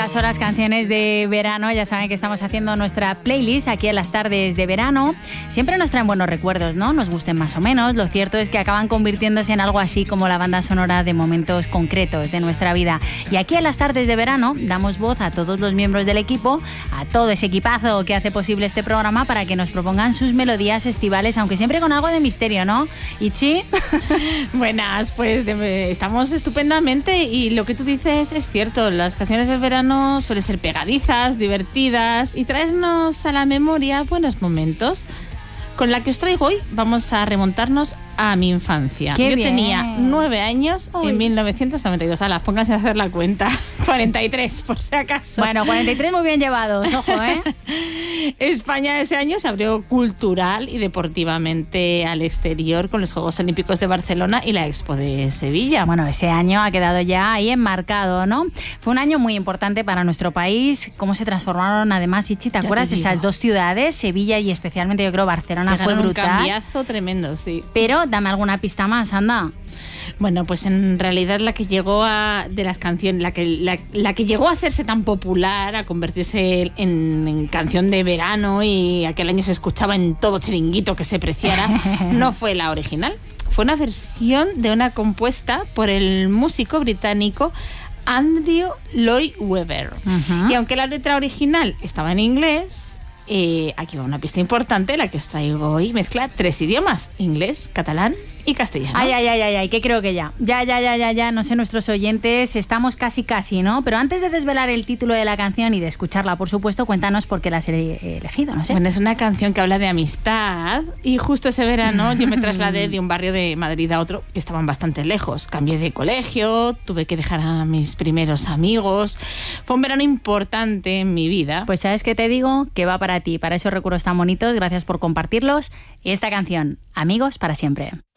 Estas son las canciones de verano. Ya saben que estamos haciendo nuestra playlist aquí en las tardes de verano. Siempre nos traen buenos recuerdos, ¿no? Nos gusten más o menos. Lo cierto es que acaban convirtiéndose en algo así como la banda sonora de momentos concretos de nuestra vida. Y aquí en las tardes de verano damos voz a todos los miembros del equipo, a todo ese equipazo que hace posible este programa, para que nos propongan sus melodías estivales, aunque siempre con algo de misterio, ¿no? Ichi. Buenas, pues estamos estupendamente y lo que tú dices es cierto. Las canciones del verano suelen ser pegadizas, divertidas y traernos a la memoria buenos momentos. Con la que os traigo hoy vamos a remontarnos a mi infancia. ¡Qué Yo bien! Tenía 9 años en 1992. Ala, pónganse a hacer la cuenta. 43, por si acaso. Bueno, 43 muy bien llevados, ojo, ¿eh? España ese año se abrió cultural y deportivamente al exterior con los Juegos Olímpicos de Barcelona y la Expo de Sevilla. Bueno, ese año ha quedado ya ahí enmarcado, ¿no? Fue un año muy importante para nuestro país. Cómo se transformaron, además, Ichi, ¿te acuerdas de esas dos ciudades? Sevilla y especialmente, yo creo, Barcelona. Fue brutal. Un cambiazo tremendo, sí. Pero dame alguna pista más, anda. Bueno, pues en realidad la que llegó de las canciones, la que llegó a hacerse tan popular, a convertirse en canción de verano y aquel año se escuchaba en todo chiringuito que se preciara, no fue la original. Fue una versión de una compuesta por el músico británico Andrew Lloyd Webber. Y aunque la letra original estaba en inglés, aquí va una pista importante, la que os traigo hoy. Mezcla 3 idiomas: inglés, catalán y castellano. Ay, que creo que ya, no sé, nuestros oyentes, estamos casi, ¿no? Pero antes de desvelar el título de la canción y de escucharla, por supuesto, cuéntanos por qué la has elegido, no sé. Bueno, es una canción que habla de amistad y justo ese verano yo me trasladé de un barrio de Madrid a otro que estaban bastante lejos. Cambié de colegio, tuve que dejar a mis primeros amigos. Fue un verano importante en mi vida. Pues ¿sabes qué te digo? Que va para ti, para esos recuerdos tan bonitos. Gracias por compartirlos. Y esta canción, Amigos para siempre.